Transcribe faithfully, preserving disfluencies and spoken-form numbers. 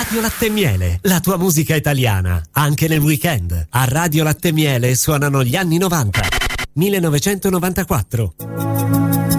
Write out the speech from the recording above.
Radio Latte e Miele, la tua musica italiana, anche nel weekend. A Radio Latte e Miele suonano gli anni novanta. millenovecentonovantaquattro.